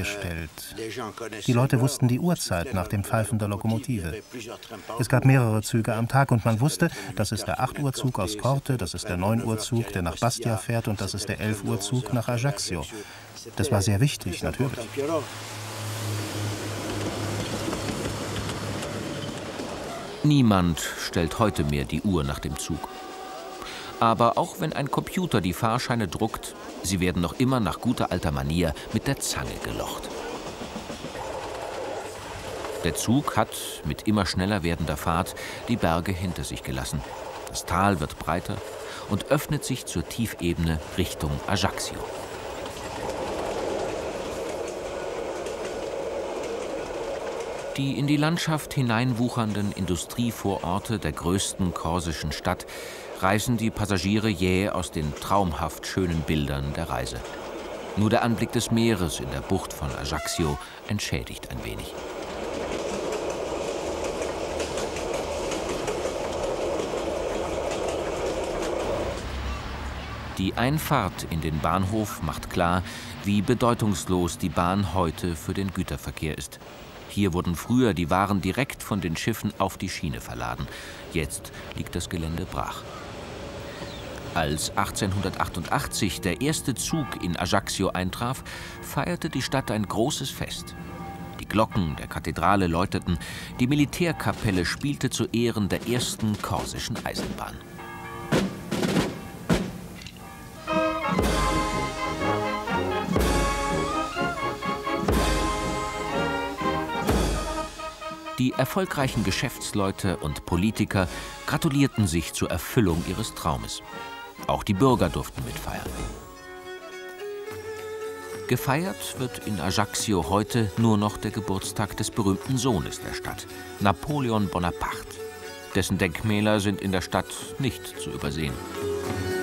eingestellt. Die Leute wussten die Uhrzeit nach dem Pfeifen der Lokomotive. Es gab mehrere Züge am Tag und man wusste, das ist der 8-Uhr-Zug aus Corte, das ist der 9-Uhr-Zug, der nach Bastia fährt und das ist der 11-Uhr-Zug nach Ajaccio. Das war sehr wichtig, natürlich. Niemand stellt heute mehr die Uhr nach dem Zug. Aber auch wenn ein Computer die Fahrscheine druckt, sie werden noch immer nach guter alter Manier mit der Zange gelocht. Der Zug hat mit immer schneller werdender Fahrt die Berge hinter sich gelassen. Das Tal wird breiter und öffnet sich zur Tiefebene Richtung Ajaccio. Die in die Landschaft hineinwuchernden Industrievororte der größten korsischen Stadt reißen die Passagiere jäh aus den traumhaft schönen Bildern der Reise. Nur der Anblick des Meeres in der Bucht von Ajaccio entschädigt ein wenig. Die Einfahrt in den Bahnhof macht klar, wie bedeutungslos die Bahn heute für den Güterverkehr ist. Hier wurden früher die Waren direkt von den Schiffen auf die Schiene verladen. Jetzt liegt das Gelände brach. Als 1888 der erste Zug in Ajaccio eintraf, feierte die Stadt ein großes Fest. Die Glocken der Kathedrale läuteten, die Militärkapelle spielte zu Ehren der ersten korsischen Eisenbahn. Die erfolgreichen Geschäftsleute und Politiker gratulierten sich zur Erfüllung ihres Traumes. Auch die Bürger durften mitfeiern. Gefeiert wird in Ajaccio heute nur noch der Geburtstag des berühmten Sohnes der Stadt, Napoleon Bonaparte. Dessen Denkmäler sind in der Stadt nicht zu übersehen.